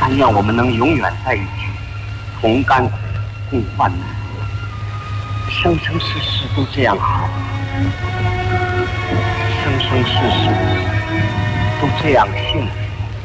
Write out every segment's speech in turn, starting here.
但愿我们能永远在一起，同甘苦，共患难，生生世世都这样好，生生世世都这样幸福。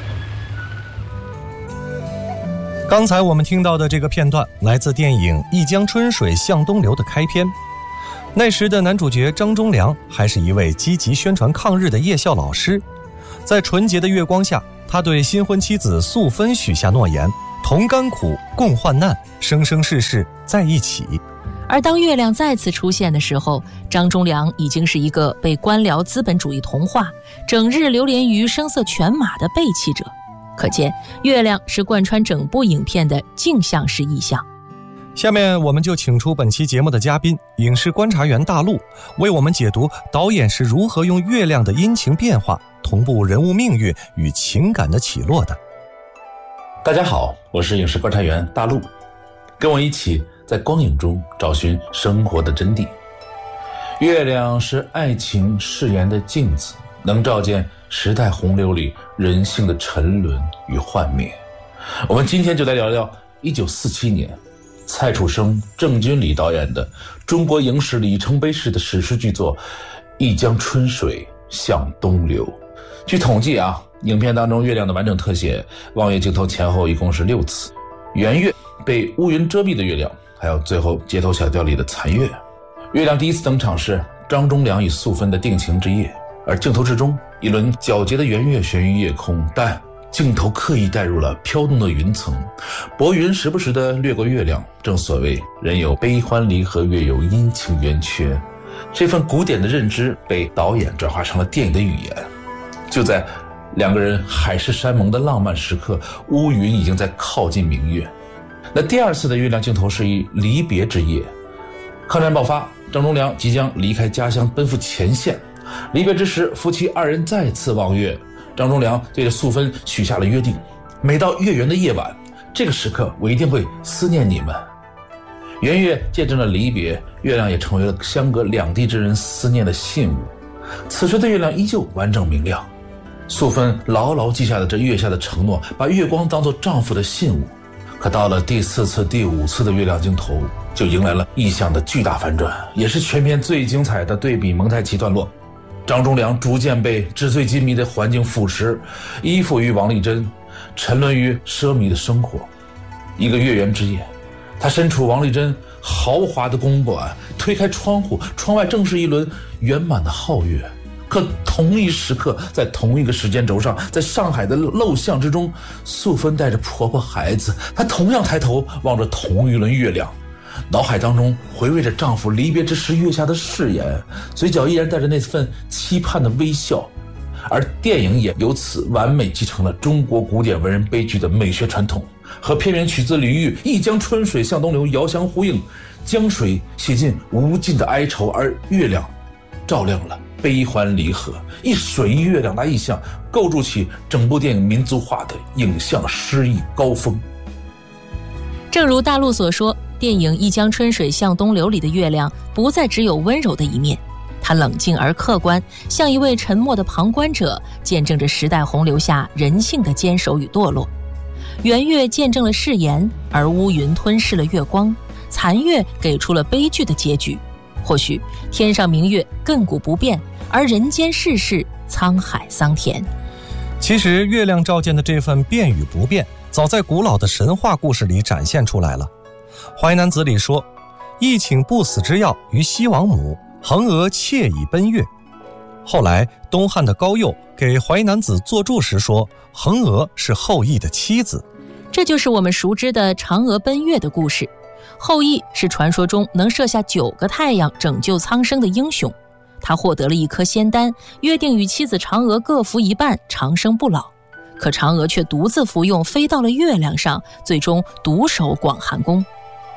刚才我们听到的这个片段来自电影《一江春水向东流》的开篇。那时的男主角张忠良还是一位积极宣传抗日的夜校老师，在纯洁的月光下，他对新婚妻子素芬许下诺言，同甘苦，共患难，生生世世在一起。 而当月亮再次出现的时候，张忠良已经是一个被官僚资本主义同化，整日流连于声色犬马的背弃者。可见月亮是贯穿整部影片的镜像式意象。 下面我们就请出本期节目的嘉宾，影视观察员大陆，为我们解读导演是如何用月亮的阴晴变化同步人物命运与情感的起落的。 大家好，我是影视观察员大陆，跟我一起在光影中找寻生活的真谛。月亮是爱情誓言的镜子，能照见时代洪流里人性的沉沦与幻灭。我们今天就来聊聊1947年蔡楚生、郑君里导演的中国影史里程碑式的史诗巨作《一江春水向东流》。据统计影片当中月亮的完整特写望月镜头前后一共是6次，圆月、被乌云遮蔽的月亮，还有最后街头小调里的残月。月亮第一次登场是张忠良与素芬的定情之夜，而镜头之中一轮皎洁的圆月悬于夜空，但镜头刻意带入了飘动的云层，薄云时不时地掠过月亮。正所谓人有悲欢离合，月有阴晴圆缺，这份古典的认知被导演转化成了电影的语言。就在两个人海誓山盟的浪漫时刻，乌云已经在靠近明月。那第二次的月亮镜头是一离别之夜，抗战爆发，张忠良即将离开家乡奔赴前线。离别之时，夫妻二人再次望月，张忠良对着素芬许下了约定，每到月圆的夜晚，这个时刻我一定会思念你们。圆月见证了离别，月亮也成为了相隔两地之人思念的信物。此时的月亮依旧完整明亮，素芬牢牢记下了这月下的承诺，把月光当作丈夫的信物。可到了第4次、第5次的月亮镜头，就迎来了意象的巨大反转，也是全片最精彩的对比蒙太奇段落。张忠良逐渐被纸醉金迷的环境腐蚀，依附于王丽珍，沉沦于奢靡的生活。一个月圆之夜，他身处王丽珍豪华的公馆，推开窗户，窗外正是一轮圆满的皓月。可同一时刻，在同一个时间轴上，在上海的陋巷之中，素芬带着婆婆孩子，她同样抬头望着同一轮月亮，脑海当中回味着丈夫离别之时月下的誓言，嘴角依然带着那份期盼的微笑。而电影也由此完美继承了中国古典文人悲剧的美学传统，和片尾曲子李煜一江春水向东流遥相呼应，江水写尽无尽的哀愁，而月亮照亮了悲欢离合，一水一月两大意象构筑起整部电影民族化的影像诗意高峰。 正如大陆所说，电影《一江春水向东流》里的月亮不再只有温柔的一面，它冷静而客观，像一位沉默的旁观者，见证着时代洪流下人性的坚守与堕落。圆月见证了誓言，而乌云吞噬了月光，残月给出了悲剧的结局。或许天上明月亘古不变，而人间世事沧海桑田。 其实月亮照见的这份变与不变，早在古老的神话故事里展现出来了。淮南子里说，一请不死之药于西王母，衡娥妾以奔月。后来东汉的高诱给淮南子作注时说，衡娥是后羿的妻子。 这就是我们熟知的嫦娥奔月的故事。后羿是传说中能射下9个太阳拯救苍生的英雄，他获得了一颗仙丹，约定与妻子嫦娥各服一半，长生不老。可嫦娥却独自服用，飞到了月亮上，最终独守广寒宫。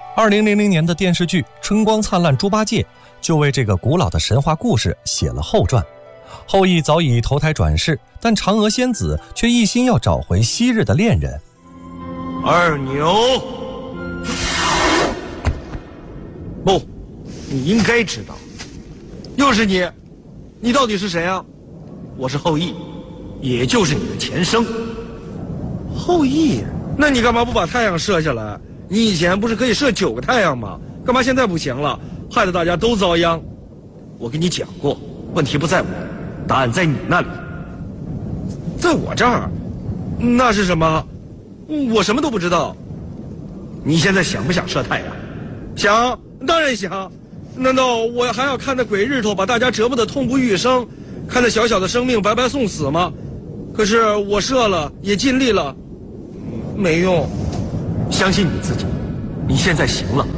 2000年的电视剧《春光灿烂猪八戒》就为这个古老的神话故事写了后传。后羿早已投胎转世，但嫦娥仙子却一心要找回昔日的恋人。 二牛，不，你应该知道，又是你，你到底是谁啊？我是后羿，也就是你的前生。后羿， 那你干嘛不把太阳射下来？你以前不是可以射9个太阳吗？干嘛现在不行了？害得大家都遭殃。我跟你讲过，问题不在我，答案在你那里。在我这儿，那是什么？我什么都不知道。你现在想不想射太阳？想，当然想。难道我还要看那鬼日头把大家折磨得痛不欲生，看那小小的生命白白送死吗？可是我射了，也尽力了，没用。相信你自己，你现在行了。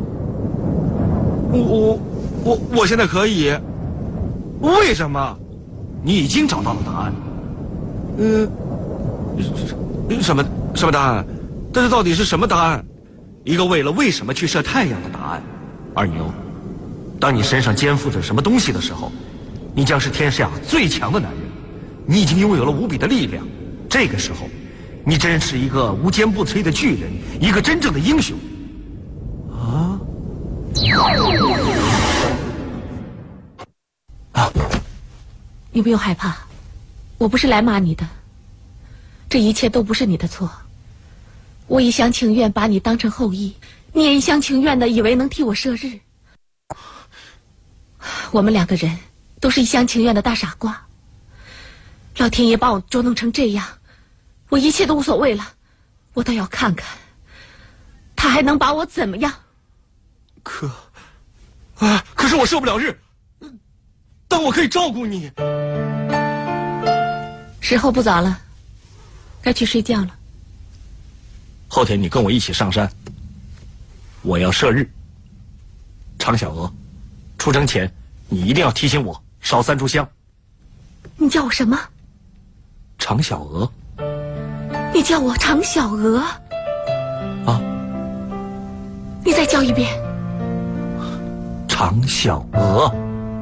我现在可以。为什么？你已经找到了答案。什么答案？但是到底是什么答案？一个为了为什么去射太阳的答案。二牛，当你身上肩负着什么东西的时候，你将是天下最强的男人。你已经拥有了无比的力量。这个时候，你真是一个无坚不摧的巨人，一个真正的英雄。 你不用害怕，我不是来骂你的，这一切都不是你的错。我一厢情愿把你当成后羿，你也一厢情愿的以为能替我射日。我们2个人都是一厢情愿的大傻瓜。老天爷把我捉弄成这样，我一切都无所谓了。我倒要看看，他还能把我怎么样？ 可是我射不了日，但我可以照顾你。 时候不早了，该去睡觉了。 后天你跟我一起上山，我要射日。常小娥，出征前你一定要提醒我烧3炷香。 你叫我什么？ 常小娥。 你叫我常小娥？ 啊？ 你再叫一遍。 常小娥。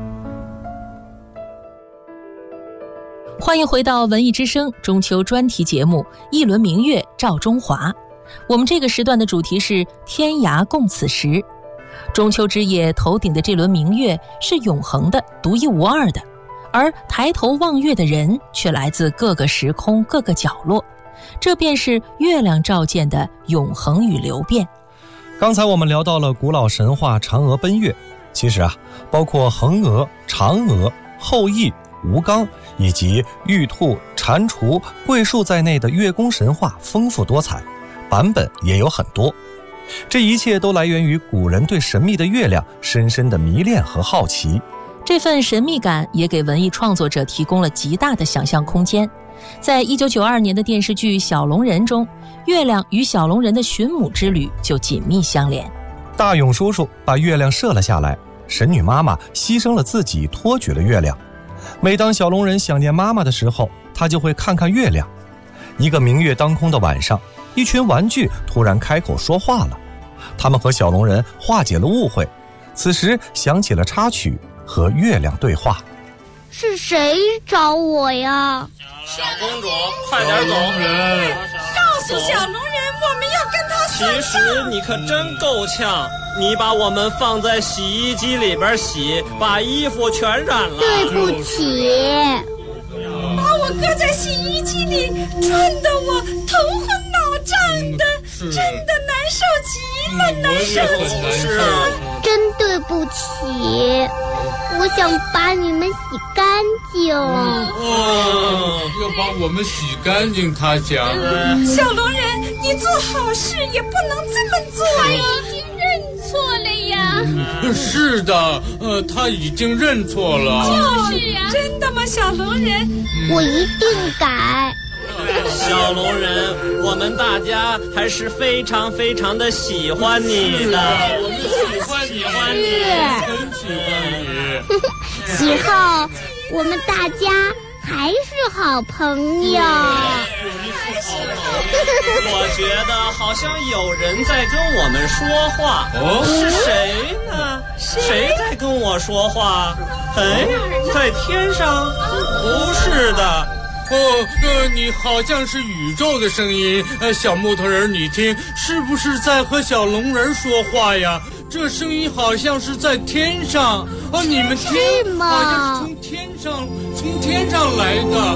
欢迎回到文艺之声中秋专题节目《一轮明月照中华》。我们这个时段的主题是天涯共此时。中秋之夜头顶的这轮明月是永恒的、独一无二的，而抬头望月的人却来自各个时空、各个角落。这便是月亮照见的永恒与流变。 刚才我们聊到了古老神话嫦娥奔月，其实包括衡娥、嫦娥、后羿、吴刚以及玉兔、蟾蜍、桂树在内的月宫神话丰富多彩，版本也有很多。这一切都来源于古人对神秘的月亮深深的迷恋和好奇。 这份神秘感也给文艺创作者提供了极大的想象空间。在1992年的电视剧《小龙人》中，月亮与小龙人的寻母之旅就紧密相连。 大勇叔叔把月亮射了下来，神女妈妈牺牲了自己，托举了月亮。每当小龙人想念妈妈的时候，他就会看看月亮。一个明月当空的晚上，一群玩具突然开口说话了，他们和小龙人化解了误会。此时响起了插曲，和月亮对话。 是谁找我呀？ 小公主，快点走！ 告诉小龙人，我们要跟他算账。 其实你可真够呛，你把我们放在洗衣机里边洗，把衣服全染了。 对不起。 把我搁在洗衣机里，转得我头昏脑胀的，真的难受极了，难受极了。 真对不起，我想把你们洗干净。 要把我们洗干净，他讲。 小龙人，你做好事也不能这么做呀！ 已经认错了呀。 是的，他已经认错了。 就是啊。真的吗，小龙人？ 我一定改。 小龙人，我们大家还是非常非常的喜欢你的。 我们喜欢你，很喜欢以你。 后我们大家还是好朋友。 我觉得好像有人在跟我们说话。是谁呢？谁在跟我说话？哎，在天上？不是的。 你好像是宇宙的声音。小木头人，你听，是不是在和小龙人说话呀？这声音好像是在天上。你们听，好像是从天上来的。